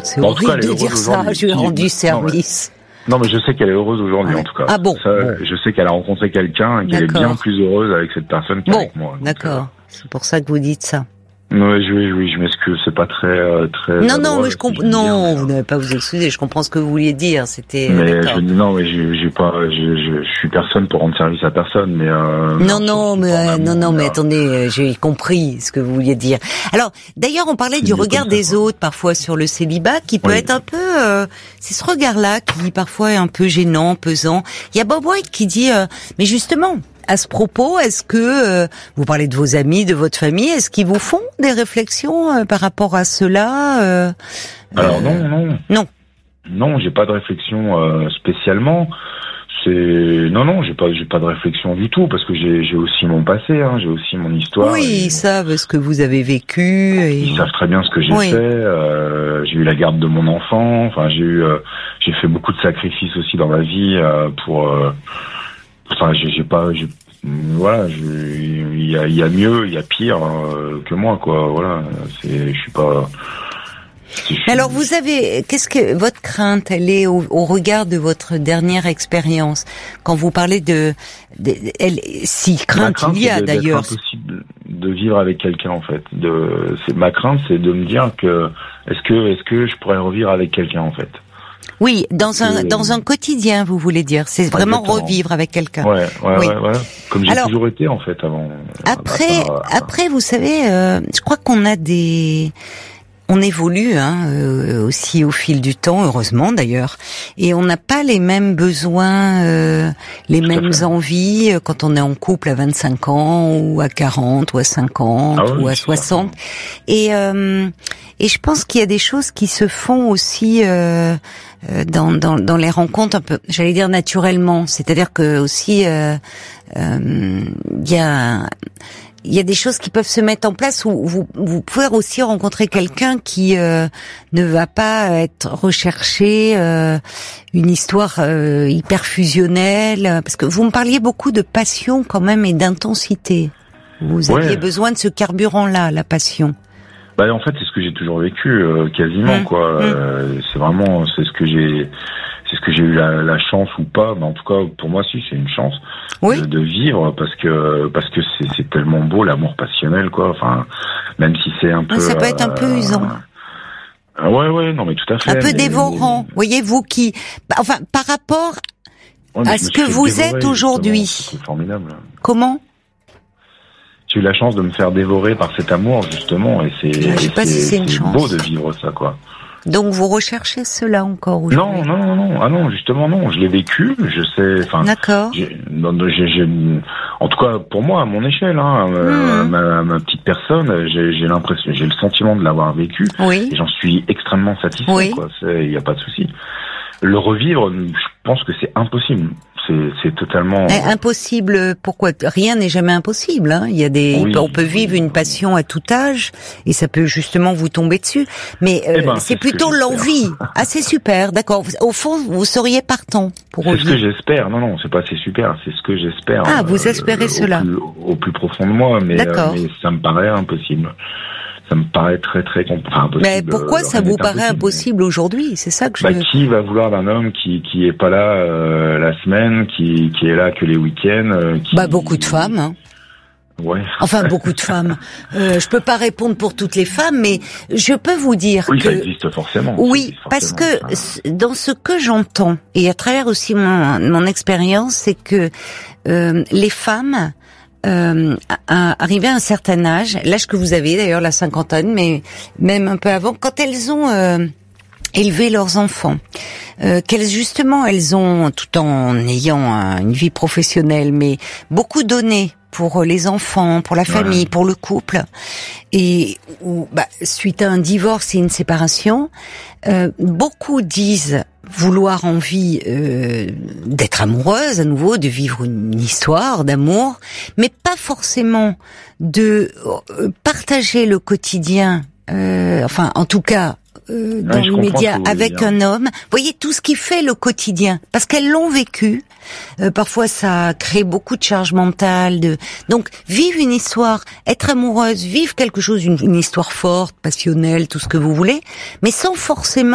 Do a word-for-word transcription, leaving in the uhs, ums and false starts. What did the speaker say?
c'est bon, horrible cas, de dire ça, je lui ai rendu service. Non, mais, non, mais je sais qu'elle est heureuse aujourd'hui, ouais. en tout cas. Ah bon, ça, bon. Je sais qu'elle a rencontré quelqu'un et qu'elle est bien plus heureuse avec cette personne qu'avec bon, moi. Donc, d'accord, euh... c'est pour ça que vous dites ça. Oui, oui, oui, je m'excuse, c'est pas très, euh, très. Non, non, mais je comprends. Non, dire, vous n'avez pas à vous excuser. Je comprends ce que vous vouliez dire. C'était. Mais euh, je, non, mais j'ai, j'ai pas, je, je, je suis personne pour rendre service à personne, mais. Euh, non, non, mais euh, non, non, mais euh... attendez, j'ai compris ce que vous vouliez dire. Alors, d'ailleurs, on parlait du regard des ça, autres parfois sur le célibat, qui peut oui. être un peu. Euh, c'est ce regard-là qui parfois est un peu gênant, pesant. Il y a Bob White qui dit, euh, mais justement. À ce propos, est-ce que euh, vous parlez de vos amis, de votre famille, est-ce qu'ils vous font des réflexions euh, par rapport à cela euh, Alors non, non, non, non, j'ai pas de réflexion euh, spécialement. C'est non, non, j'ai pas, j'ai pas de réflexion du tout parce que j'ai, j'ai aussi mon passé, hein, j'ai aussi mon histoire. Oui, et... ils savent ce que vous avez vécu. Et... Ils savent très bien ce que j'ai oui. fait. Euh, j'ai eu la garde de mon enfant. Enfin, j'ai eu, euh, j'ai fait beaucoup de sacrifices aussi dans ma vie euh, pour. Euh, Enfin, j'ai, j'ai pas, j'ai, voilà, il y a, il y a mieux, il y a pire euh, que moi, quoi. Voilà, c'est, je suis pas. Je suis... Alors, vous avez, qu'est-ce que votre crainte, elle est au, au regard de votre dernière expérience quand vous parlez de, de elle, si crainte, crainte il y a de, d'ailleurs. C'est impossible de vivre avec quelqu'un en fait. De, c'est ma crainte, c'est de me dire que est-ce que, est-ce que je pourrais revivre avec quelqu'un en fait. Oui, dans un euh... dans un quotidien, vous voulez dire, c'est vraiment Exactement. Revivre avec quelqu'un. Ouais, ouais, oui. ouais, ouais. Comme j'ai Alors, toujours été en fait avant. Après, part, après, vous savez, euh, je crois qu'on a des, on évolue hein, euh, aussi au fil du temps, heureusement d'ailleurs, et on n'a pas les mêmes besoins, euh, les Tout mêmes envies euh, quand on est en couple à vingt-cinq ans ou à quarante ou à cinquante ah oui, ou à soixante. Et euh, et je pense qu'il y a des choses qui se font aussi. Euh, Dans, dans, dans les rencontres un peu, j'allais dire naturellement, c'est-à-dire que aussi il euh, euh, y a il y a des choses qui peuvent se mettre en place où vous vous pouvez aussi rencontrer quelqu'un qui euh, ne va pas être recherché euh, une histoire euh, hyper fusionnelle, parce que vous me parliez beaucoup de passion quand même et d'intensité. Vous aviez ouais. besoin de ce carburant-là, la passion. Bah en fait c'est ce que j'ai toujours vécu euh, quasiment mmh. quoi. Mmh. Euh, c'est vraiment c'est ce que j'ai c'est ce que j'ai eu la, la chance ou pas. Mais en tout cas pour moi si c'est une chance oui. de, de vivre parce que parce que c'est, c'est tellement beau l'amour passionnel quoi. Enfin même si c'est un peu. Ça peut être un peu euh, usant. Euh, ouais ouais non mais tout à fait. Un peu mais, dévorant. Mais... Voyez vous qui enfin par rapport ouais, à ce que vous dévorer, êtes aujourd'hui. C'est formidable. Comment? J'ai eu la chance de me faire dévorer par cet amour, justement, et c'est, je sais et pas c'est, si c'est, une c'est chance. beau de vivre ça, quoi. Donc vous recherchez cela encore aujourd'hui? Non, non, non, ah non, justement non, je l'ai vécu, je sais, enfin. D'accord. J'ai, j'ai, j'ai, en tout cas, pour moi, à mon échelle, hein, mmh. ma, ma petite personne, j'ai, j'ai l'impression, j'ai le sentiment de l'avoir vécu. Oui. Et j'en suis extrêmement satisfait, oui. quoi. Il y a pas de souci. Le revivre, je pense que c'est impossible. C'est, c'est totalement eh, impossible. Pourquoi? Rien n'est jamais impossible. Hein. Il y a des, oui, on peut vivre une passion à tout âge et ça peut justement vous tomber dessus. Mais euh, eh ben, c'est, c'est plutôt l'envie. Ah, c'est super, d'accord. Au fond, vous seriez partant pour c'est revivre. C'est ce que j'espère. Non, non, c'est pas c'est super. C'est ce que j'espère. Ah, vous espérez euh, cela au plus, au plus profond de moi, mais, euh, mais ça me paraît impossible. Ça me paraît très très enfin, impossible. Mais pourquoi ça vous paraît impossible, impossible aujourd'hui? C'est ça que je. Bah, qui va vouloir d'un homme qui qui est pas là euh, la semaine, qui qui est là que les week-ends euh, qui... Bah beaucoup de femmes. Hein. Ouais. Enfin beaucoup de femmes. Euh, je peux pas répondre pour toutes les femmes, mais je peux vous dire oui, que ça existe forcément. Oui, existe parce forcément. que dans ce que j'entends et à travers aussi mon mon expérience, c'est que euh, les femmes. Euh, à, arrivé à un certain âge, l'âge que vous avez d'ailleurs, la cinquantaine, mais même un peu avant, quand elles ont euh, élevé leurs enfants, euh, qu'elles justement, elles ont, tout en ayant un, une vie professionnelle, mais beaucoup donné pour les enfants, pour la famille, ouais. pour le couple, et où, bah, suite à un divorce et une séparation, euh, beaucoup disent vouloir envie euh, d'être amoureuse à nouveau, de vivre une histoire d'amour, mais pas forcément de euh, partager le quotidien, euh, enfin en tout cas euh, dans ouais, l'immédiat avec un homme. Vous voyez tout ce qui fait le quotidien, parce qu'elles l'ont vécu. Euh, parfois ça crée beaucoup de charge mentale. De... Donc vivre une histoire, être amoureuse, vivre quelque chose, une, une histoire forte, passionnelle, tout ce que vous voulez, mais sans forcément